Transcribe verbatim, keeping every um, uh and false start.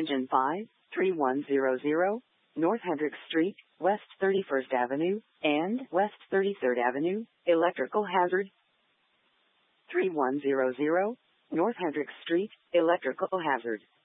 Engine five, three one zero zero, North Hendricks Street, West thirty-first Avenue, and West thirty-third Avenue, electrical hazard. three one zero zero, North Hendricks Street, electrical hazard.